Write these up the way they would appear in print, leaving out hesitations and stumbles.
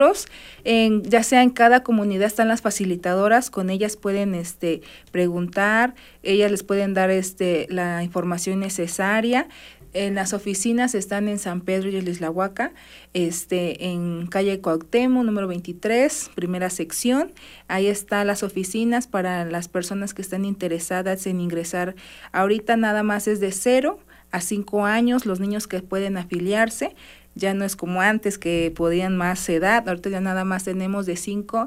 ya sea en cada comunidad están las facilitadoras, con ellas pueden preguntar, ellas les pueden dar la información necesaria. En las oficinas están en San Pedro y Islahuaca, en calle Cuauhtémoc, número 23, primera sección. Ahí están las oficinas para las personas que están interesadas en ingresar. Ahorita nada más es de 0 a 5 años los niños que pueden afiliarse. Ya no es como antes que podían más edad, ahorita ya nada más tenemos de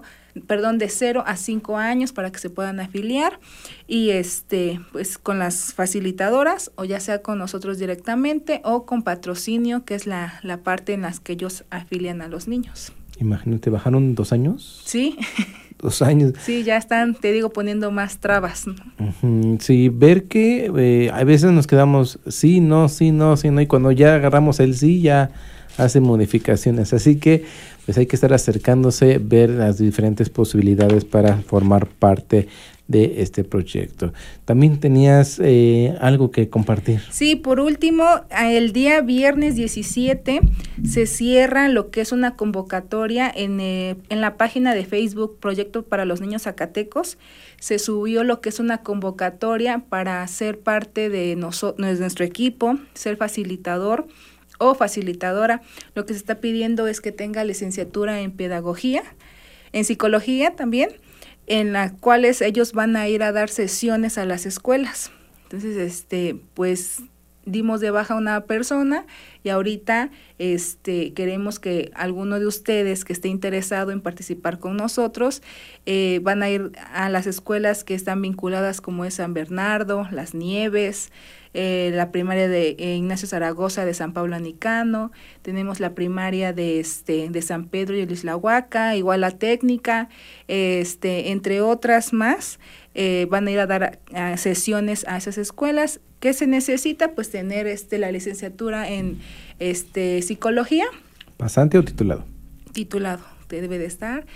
0 a 5 años para que se puedan afiliar y pues con las facilitadoras o ya sea con nosotros directamente o con patrocinio, que es la parte en las que ellos afilian a los niños. Imagínate, ¿bajaron 2 años? Sí. 2 años. Sí, ya están, te digo, poniendo más trabas, ¿no? Uh-huh. Sí, ver que a veces nos quedamos sí, no, y cuando ya agarramos el sí, ya hace modificaciones. Así que pues hay que estar acercándose, ver las diferentes posibilidades para formar parte de este proyecto. También tenías algo que compartir. Sí, por último, el día viernes 17 se cierra lo que es una convocatoria en la página de Facebook Proyecto para los Niños Zacatecos. Se subió lo que es una convocatoria para ser parte de nuestro equipo, ser facilitador o facilitadora. Lo que se está pidiendo es que tenga licenciatura en pedagogía, en psicología también, en las cuales ellos van a ir a dar sesiones a las escuelas. Entonces, pues dimos de baja a una persona y ahorita queremos que alguno de ustedes que esté interesado en participar con nosotros van a ir a las escuelas que están vinculadas, como es San Bernardo, Las Nieves, la primaria de Ignacio Zaragoza de San Pablo Anicano, tenemos la primaria de San Pedro y Islahuaca, igual la técnica, entre otras más. Van a ir a dar sesiones a esas escuelas. ¿Qué se necesita? Pues tener la licenciatura en psicología. ¿Pasante o titulado? Titulado, debe de estar.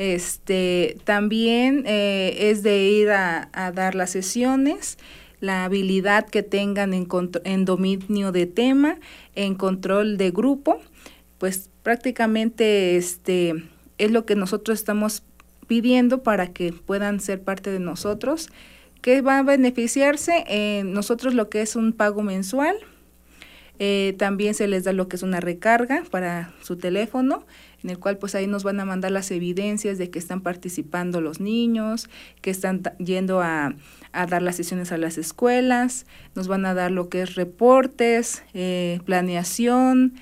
También es de ir a dar las sesiones, la habilidad que tengan en dominio de tema, en control de grupo, pues prácticamente es lo que nosotros estamos pidiendo para que puedan ser parte de nosotros. ¿Qué va a beneficiarse? Nosotros lo que es un pago mensual, también se les da lo que es una recarga para su teléfono, en el cual pues ahí nos van a mandar las evidencias de que están participando los niños, que están yendo a dar las sesiones a las escuelas, nos van a dar lo que es reportes, planeación,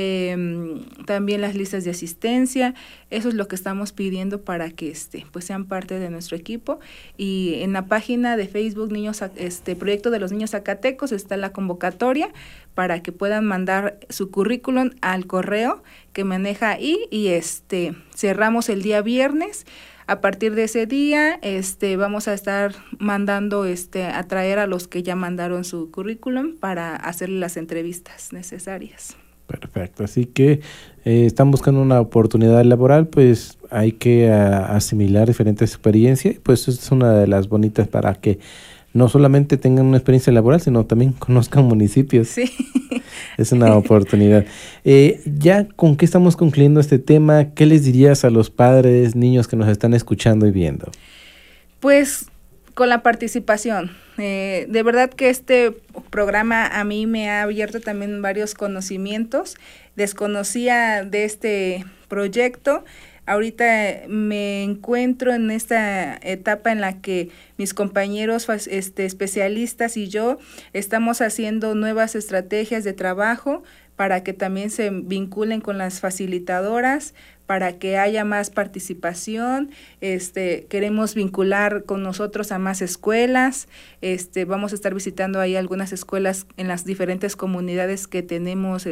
también las listas de asistencia. Eso es lo que estamos pidiendo para que pues sean parte de nuestro equipo. Y en la página de Facebook Proyecto de los Niños Zacatecos está la convocatoria para que puedan mandar su currículum al correo que maneja ahí y cerramos el día viernes. A partir de ese día vamos a estar mandando a traer a los que ya mandaron su currículum para hacerle las entrevistas necesarias. Perfecto, así que están buscando una oportunidad laboral, pues hay que asimilar diferentes experiencias, pues es una de las bonitas para que no solamente tengan una experiencia laboral, sino también conozcan municipios. Sí. Es una oportunidad. Ya con qué estamos concluyendo este tema, ¿qué les dirías a los padres, niños que nos están escuchando y viendo? Pues con la participación. De verdad que este programa a mí me ha abierto también varios conocimientos. Desconocía de este proyecto. Ahorita me encuentro en esta etapa en la que mis compañeros especialistas y yo estamos haciendo nuevas estrategias de trabajo para que también se vinculen con las facilitadoras, para que haya más participación. Queremos vincular con nosotros a más escuelas. Vamos a estar visitando ahí algunas escuelas en las diferentes comunidades que tenemos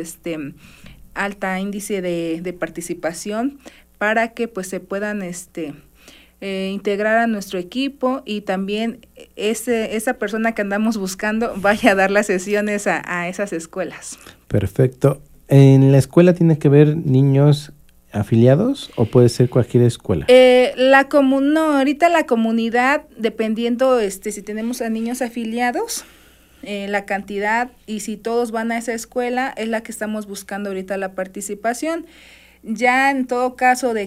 alta índice de participación, para que pues se puedan integrar a nuestro equipo y también esa persona que andamos buscando vaya a dar las sesiones a esas escuelas. Perfecto. ¿En la escuela tiene que ver niños afiliados o puede ser cualquier escuela? Ahorita la comunidad, dependiendo si tenemos a niños afiliados, la cantidad y si todos van a esa escuela es la que estamos buscando ahorita la participación. Ya en todo caso de